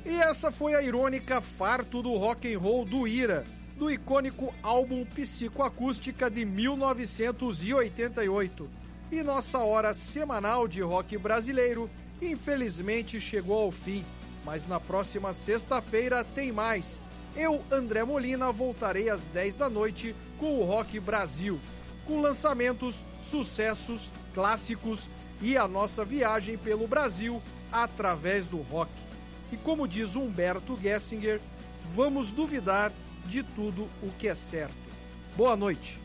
E essa foi a irônica Farto do Rock and Roll do Ira, do icônico álbum Psicoacústica de 1988. E nossa hora semanal de rock brasileiro, infelizmente, chegou ao fim. Mas na próxima sexta-feira tem mais. Eu, André Molina, voltarei às 10 da noite com o Rock Brasil, com lançamentos, sucessos, clássicos e a nossa viagem pelo Brasil através do rock. E como diz Humberto Gessinger, vamos duvidar de tudo o que é certo. Boa noite.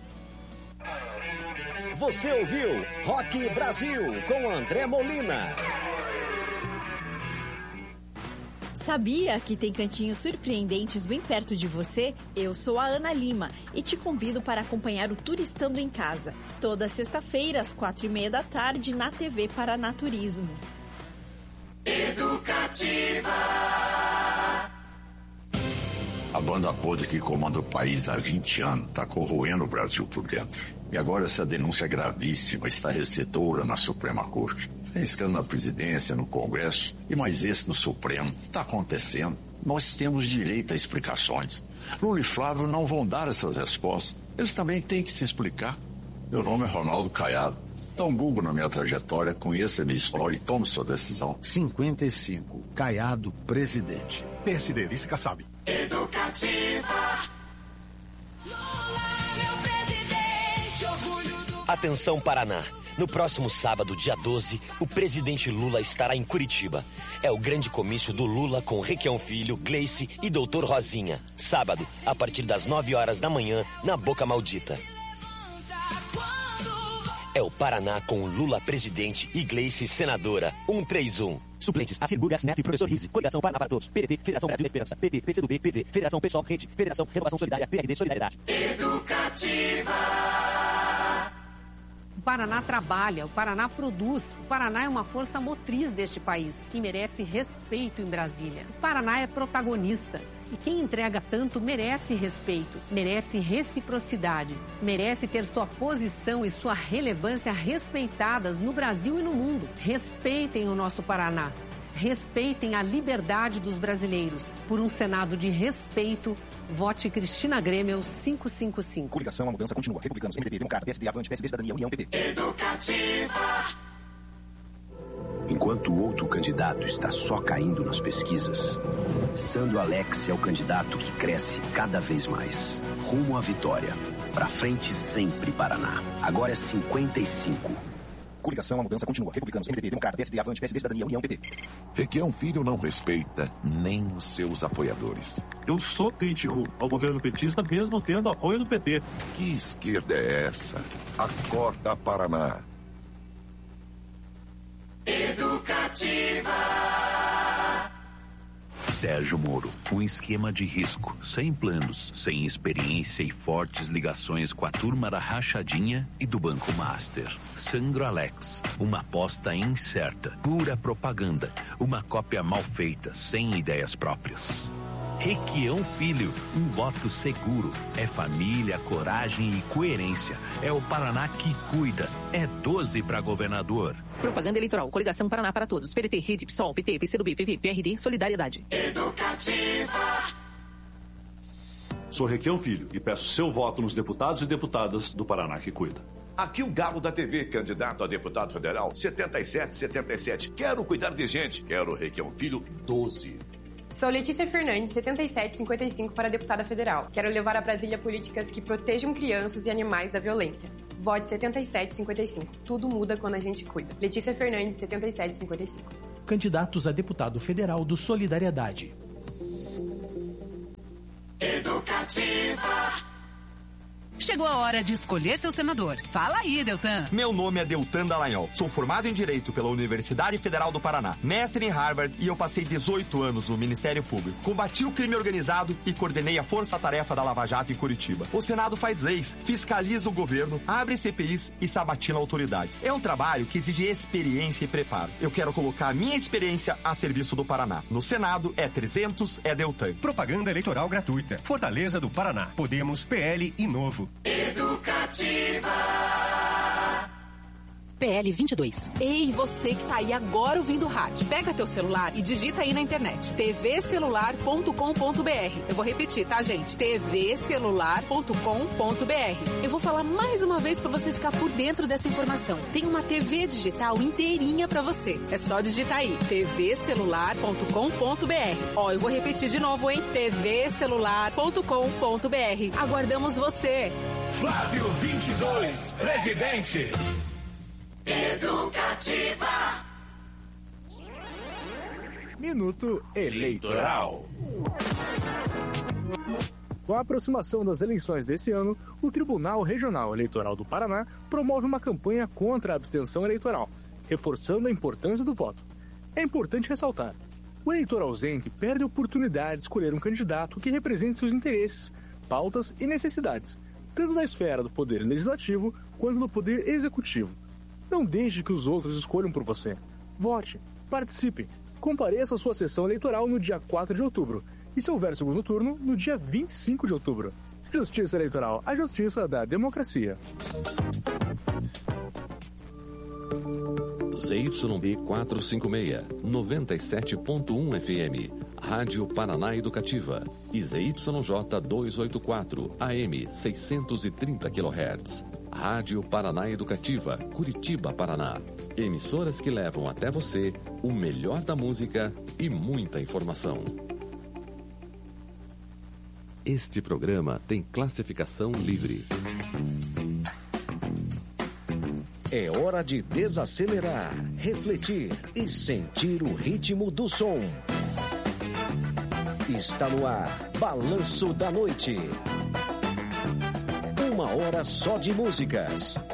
Você ouviu Rock Brasil com André Molina. Sabia que tem cantinhos surpreendentes bem perto de você? Eu sou a Ana Lima e te convido para acompanhar o Turistando em Casa, toda sexta-feira às 4:30 da tarde na TV Paraná Turismo. Educativa. A banda podre que comanda o país há 20 anos está corroendo o Brasil por dentro. E agora essa denúncia gravíssima está recebedora na Suprema Corte. Tem escândalo na presidência, no Congresso e mais esse no Supremo. Está acontecendo. Nós temos direito a explicações. Lula e Flávio não vão dar essas respostas. Eles também têm que se explicar. Meu nome é Ronaldo Caiado. Dá um Google na minha trajetória, conheça a minha história e tome sua decisão. 55. Caiado, presidente. PSD, vice Kassab. Educativa. Atenção, Paraná. No próximo sábado, dia 12, o presidente Lula estará em Curitiba. É o grande comício do Lula com Requião Filho, Gleice e Doutor Rosinha. Sábado, a partir das 9 horas da manhã, na Boca Maldita. É o Paraná com Lula presidente e Gleice senadora. 131. Suplentes, Acir Burgas, Neto e Professor Rizzi. Coligação Paraná para Todos. PDT, Federação Brasil Esperança. PP, PCdoB, PV, Federação Pessoal, Rede, Federação Renovação Solidária, PRD, Solidariedade. Educativa. O Paraná trabalha, o Paraná produz. O Paraná é uma força motriz deste país, que merece respeito em Brasília. O Paraná é protagonista. E quem entrega tanto merece respeito, merece reciprocidade, merece ter sua posição e sua relevância respeitadas no Brasil e no mundo. Respeitem o nosso Paraná. Respeitem a liberdade dos brasileiros. Por um Senado de respeito, vote Cristina Grêmio 555. Coligação, a mudança continua. Republicanos, MDB, Democrata, PSD, Avante, PSD, Cidadania, União, PP. Educativa. Enquanto o outro candidato está só caindo nas pesquisas, Sandro Alex é o candidato que cresce cada vez mais. Rumo à vitória. Pra frente sempre, Paraná. Agora é 55. Coligação, a mudança continua. Republicanos, MDB, Democrata, PSD, Avante, PSD, Cidadania, União, PP. Requião Filho não respeita nem os seus apoiadores. Eu sou crítico ao governo petista, mesmo tendo apoio do PT. Que esquerda é essa? Acorda, Paraná. Educativa. Sérgio Moro, um esquema de risco, sem planos, sem experiência e fortes ligações com a turma da Rachadinha e do Banco Master. Sandro Alex, uma aposta incerta, pura propaganda, uma cópia mal feita, sem ideias próprias. Requião Filho, um voto seguro. É família, coragem e coerência. É o Paraná que cuida. É 12 para governador. Propaganda eleitoral. Coligação Paraná para Todos. PDT, Rede, PSOL, PT, PCdoB, PV, PRD, Solidariedade. Educativa. Sou Requião Filho e peço seu voto nos deputados e deputadas do Paraná que cuida. Aqui o Galo da TV, candidato a deputado federal, 7777. Quero cuidar de gente. Quero Requião Filho, 12. Sou Letícia Fernandes, 7755 para deputada federal. Quero levar a Brasília políticas que protejam crianças e animais da violência. Vote 7755. Tudo muda quando a gente cuida. Letícia Fernandes, 7755. Candidatos a deputado federal do Solidariedade. Educativa. Chegou a hora de escolher seu senador. Fala aí, Deltan. Meu nome é Deltan Dallagnol. Sou formado em Direito pela Universidade Federal do Paraná, mestre em Harvard e eu passei 18 anos no Ministério Público. Combati o crime organizado e coordenei a força-tarefa da Lava Jato em Curitiba. O Senado faz leis, fiscaliza o governo, abre CPIs e sabatina autoridades. É um trabalho que exige experiência e preparo. Eu quero colocar a minha experiência a serviço do Paraná. No Senado, é 300, é Deltan. Propaganda eleitoral gratuita. Fortaleza do Paraná. Podemos, PL e Novo. Educativa. PL 22. Ei, você que tá aí agora ouvindo o rádio, pega teu celular e digita aí na internet, tvcelular.com.br. Eu vou repetir, tá, gente? tvcelular.com.br. Eu vou falar mais uma vez para você ficar por dentro dessa informação. Tem uma TV digital inteirinha para você. É só digitar aí, tvcelular.com.br. Ó, eu vou repetir de novo, hein? tvcelular.com.br. Aguardamos você. Flávio 22, presidente. Educativa. Minuto Eleitoral. Com a aproximação das eleições desse ano, o Tribunal Regional Eleitoral do Paraná promove uma campanha contra a abstenção eleitoral, reforçando a importância do voto. É importante ressaltar: o eleitor ausente perde a oportunidade de escolher um candidato que represente seus interesses, pautas e necessidades, tanto na esfera do poder legislativo quanto no poder executivo. Não deixe que os outros escolham por você. Vote, participe, compareça à sua sessão eleitoral no dia 4 de outubro e, se houver segundo turno, no dia 25 de outubro. Justiça Eleitoral, a justiça da democracia. ZYB 456, 97.1 FM, Rádio Paraná Educativa, e ZYJ 284, AM 630 kHz, Rádio Paraná Educativa, Curitiba, Paraná. Emissoras que levam até você o melhor da música e muita informação. Este programa tem classificação livre. É hora de desacelerar, refletir e sentir o ritmo do som. Está no ar, Balanço da Noite. 1 hora só de músicas.